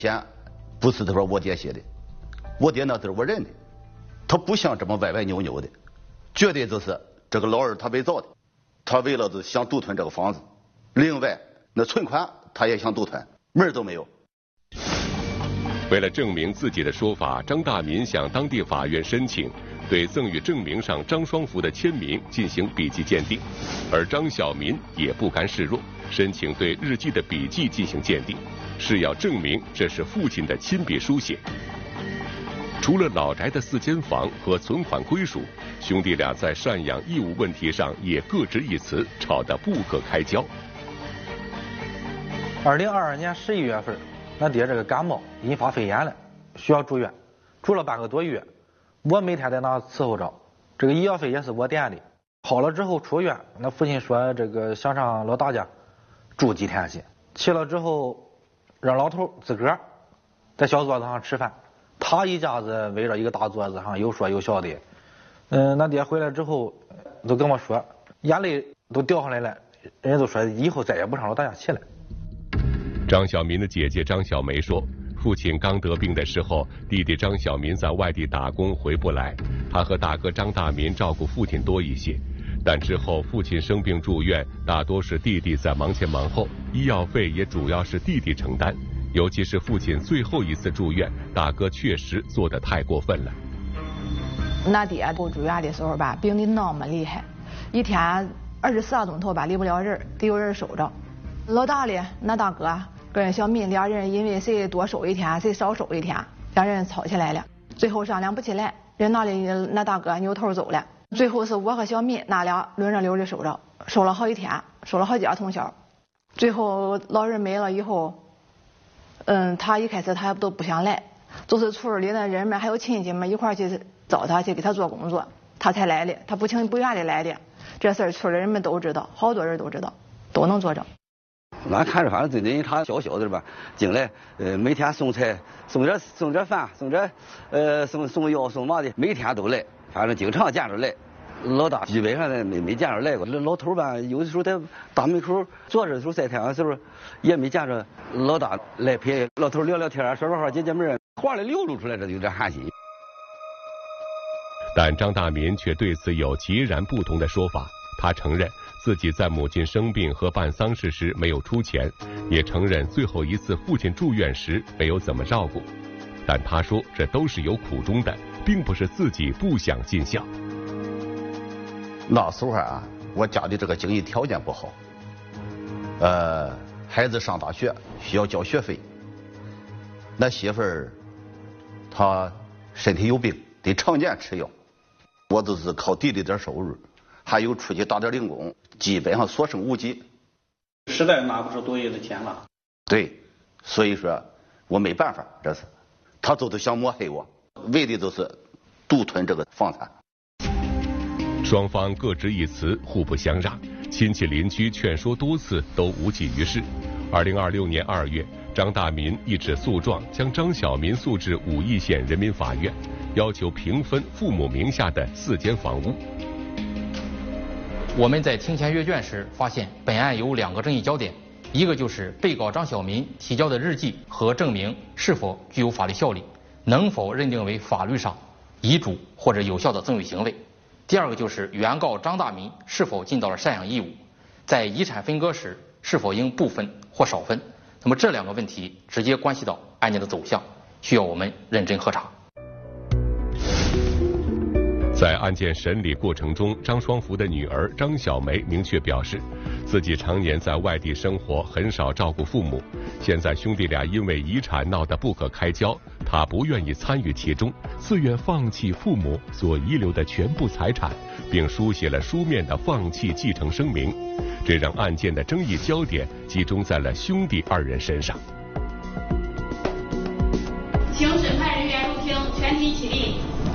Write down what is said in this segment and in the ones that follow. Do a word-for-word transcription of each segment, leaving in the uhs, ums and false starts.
钱不是他说我爹写的，我爹那都是我认的，他不像这么歪歪扭扭的，绝对就是这个老二他伪造的，他为了是想独吞这个房子，另外那存款他也想独吞，门儿都没有。 为了证明自己的说法，张大民向当地法院申请对赠与证明上张双福的签名进行笔迹鉴定，而张小民也不甘示弱，申请对日记的笔迹进行鉴定，是要证明这是父亲的亲笔书写。除了老宅的四间房和存款归属，兄弟俩在赡养义务问题上也各执一词，吵得不可开交。 二零二二年十一月份，俺爹这个感冒引发肺炎了，需要住院，住了半个多月。我每天在那伺候着，这个医药费也是我垫的。好了之后出院，那父亲说这个想上老大家住几天去，去了之后让老头自个儿在小桌子上吃饭，他一家子围着一个大桌子上有说有笑的。嗯，俺爹回来之后都跟我说，眼泪都掉下来了，人家都说以后再也不上老大家去了。 张小民的姐姐张小梅说，父亲刚得病的时候，弟弟张小民在外地打工回不来，他和大哥张大民照顾父亲多一些。但之后父亲生病住院，大多是弟弟在忙前忙后，医药费也主要是弟弟承担。尤其是父亲最后一次住院，大哥确实做得太过分了。 俺爹不住院的时候吧，病得那么厉害，一天二十四个钟头吧离不了人，得有人守着。老大的俺大哥跟小民俩人因为谁多收一天谁少收一天，两人吵起来了，最后商量不起来，人那里俺大哥扭头走了，最后是我和小民那俩轮着溜的收着，收了好几天，收了好几家通宵。最后老人没了以后，嗯，他一开始他都不想来，就是村里的人们还有亲戚们一块去找他去给他做工作，他才来的，他不情不愿的来的。这事儿村里人们都知道，好多人都知道，都能作证。 俺看着反正最近他小小的吧，进来呃每天送菜送点送点饭送点呃送送药送嘛的，每天都来，反正经常见着来。老大基本上呢没没见着来过，老头吧有的时候在大门口坐着的时候晒太阳的时候也没见着老大来陪老头聊聊天说说话解解闷，话里流露出来这有点寒心。 但张大民却对此有截然不同的说法。他承认自己在母亲生病和办丧事时没有出钱，也承认最后一次父亲住院时没有怎么照顾，但他说这都是有苦衷的，并不是自己不想尽孝。 那时候啊，我家里这个经济条件不好，呃，孩子上大学需要交学费，那媳妇儿她身体有病，得常年吃药，我都是靠弟弟点收入，还有出去打点零工，基本上所剩无几， 实在拿不出多余的钱了。 对，所以说我没办法，这是他就是想抹黑我，为的就是独吞这个房产。 双方各执一词，互不相让，亲戚邻居劝说多次都无济于事。二零二六年二月，张大民一纸诉状将张小民诉至武义县人民法院，要求平分父母名下的四间房屋。 我们在庭前阅卷时发现，本案有两个争议焦点，一个就是被告张小民提交的日记和证明是否具有法律效力，能否认定为法律上遗嘱或者有效的赠与行为；第二个就是原告张大民是否尽到了赡养义务，在遗产分割时是否应部分或少分。那么这两个问题直接关系到案件的走向，需要我们认真核查。 在案件审理过程中，张双福的女儿张小梅明确表示，自己常年在外地生活，很少照顾父母。现在兄弟俩因为遗产闹得不可开交，她不愿意参与其中，自愿放弃父母所遗留的全部财产，并书写了书面的放弃继承声明。这让案件的争议焦点集中在了兄弟二人身上。 请审判人员入庭，全体起立。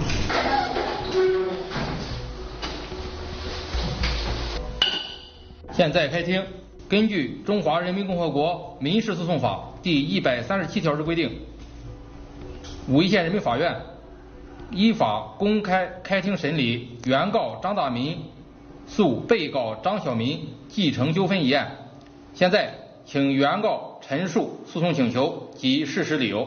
现在开庭。根据《中华人民共和国民事诉讼法》第一百三十七条之规定，武义县人民法院依法公开开庭审理原告张大民诉被告张小民继承纠纷一案。现在，请原告陈述诉讼请求及事实理由。